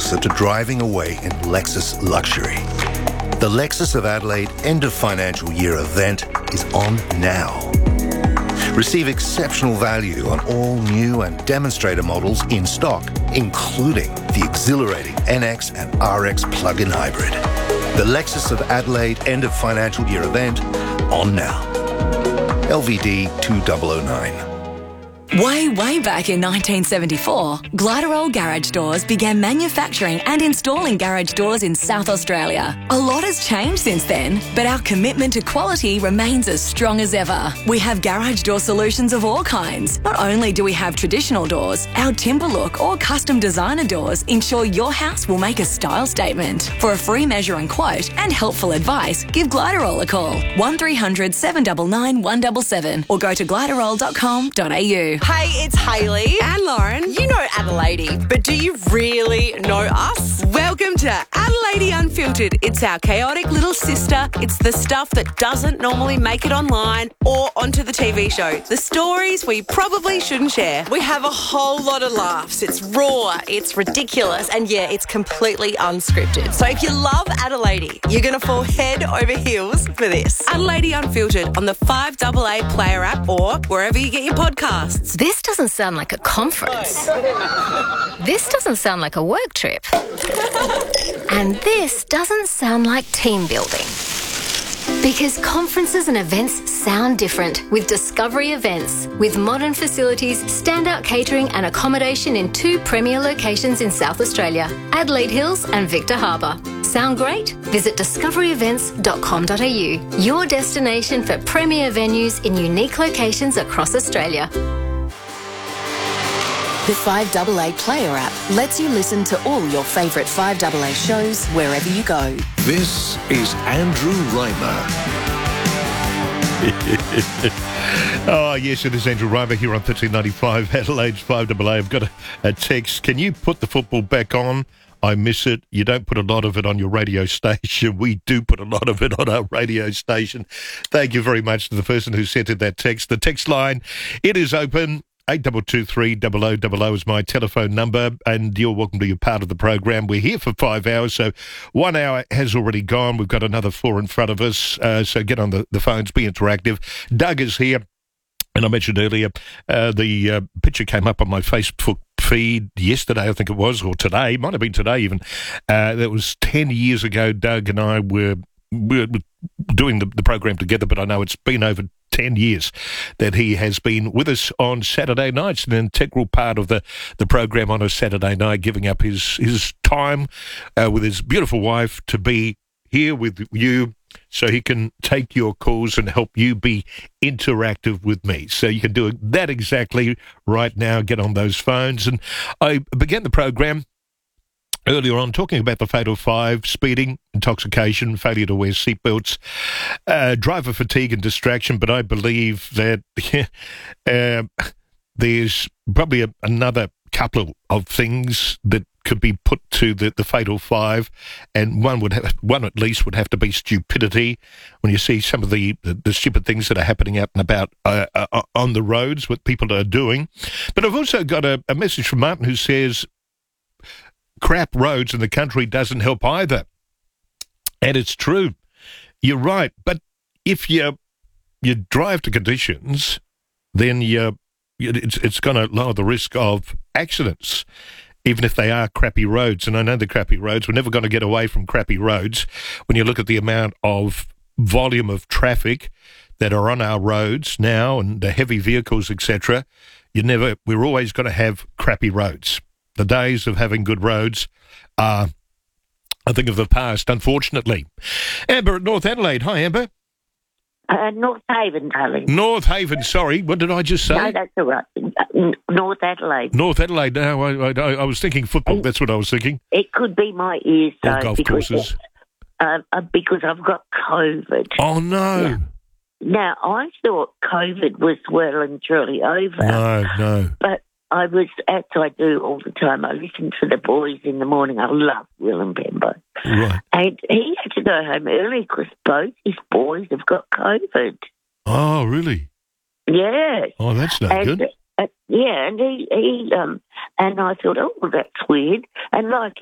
closer to driving away in Lexus luxury. The Lexus of Adelaide end of financial year event is on now. Receive exceptional value on all new and demonstrator models in stock, including the exhilarating NX and RX plug-in hybrid. The Lexus of Adelaide end of financial year event on now. LVD 2009. Way back in 1974, Gliderol Garage Doors began manufacturing and installing garage doors in South Australia. A lot has changed since then, but our commitment to quality remains as strong as ever. We have garage door solutions of all kinds. Not only do we have traditional doors, our timber look or custom designer doors ensure your house will make a style statement. For a free measure and quote and helpful advice, give Gliderol a call, 1300 799 177 or go to gliderol.com.au. Hey, it's Hayley and Lauren. You know Adelaide, but do you really know us? Welcome to Adelaide Unfiltered. It's our chaotic little sister. It's the stuff that doesn't normally make it online or onto the TV show. The stories we probably shouldn't share. We have a whole lot of laughs. It's raw, it's ridiculous, and yeah, it's completely unscripted. So if you love Adelaide, you're going to fall head over heels for this. Adelaide Unfiltered on the 5AA Player app or wherever you get your podcasts. This doesn't sound like a conference. This doesn't sound like a work trip. And this doesn't sound like team building. Because conferences and events sound different with Discovery Events. With modern facilities, standout catering and accommodation in 2 premier locations in South Australia, Adelaide Hills and Victor Harbour. Sound great? Visit discoveryevents.com.au, your destination for premier venues in unique locations across Australia. The 5AA Player app lets you listen to all your favourite 5AA shows wherever you go. This is Andrew Reimer. Oh, yes, it is Andrew Reimer here on 1395 Adelaide's 5AA. I've got a text. Can you put the football back on? I miss it. You don't put a lot of it on your radio station. We do put a lot of it on our radio station. Thank you very much to the person who sent in that text. The text line, it is open. 8223 is my telephone number, and you're welcome to be a part of the program. We're here for 5 hours, so 1 hour has already gone. We've got another 4 in front of us, so get on the phones, be interactive. Doug is here, and I mentioned earlier the picture came up on my Facebook feed yesterday, I think it was, or today, might have been today even. That was 10 years ago. Doug and I were doing the program together, but I know it's been over 10 years that he has been with us on Saturday nights, an integral part of the program on a Saturday night, giving up his time with his beautiful wife to be here with you so he can take your calls and help you be interactive with me. So you can do that exactly right now. Get on those phones. And I began the program earlier on talking about the Fatal 5, speeding, intoxication, failure to wear seatbelts, driver fatigue and distraction, but I believe that there's probably another couple of things that could be put to the Fatal 5, and one at least would have to be stupidity. When you see some of the stupid things that are happening out and about on the roads, what people are doing. But I've also got a message from Martin who says, crap roads in the country doesn't help either. And it's true. You're right. But if you drive to conditions, then it's going to lower the risk of accidents, even if they are crappy roads. And I know the crappy roads. We're never going to get away from crappy roads. When you look at the amount of volume of traffic that are on our roads now and the heavy vehicles, etc., we're always going to have crappy roads. The days of having good roads are, I think, of the past, unfortunately. Amber at North Adelaide. Hi, Amber. North Haven, darling. North Haven, sorry. What did I just say? No, that's all right. North Adelaide. North Adelaide. No, I was thinking football. That's what I was thinking. It could be my ears, though. Golf courses. Because I've got COVID. Oh, no. Now, I thought COVID was well and truly over. No. But I was, as I do all the time, I listen to the boys in the morning. I love Will and Pembo. Right. And he had to go home early because both his boys have got COVID. Oh, really? Yeah. Oh, that's no good. Yeah, and he and I thought, oh, well, that's weird. And like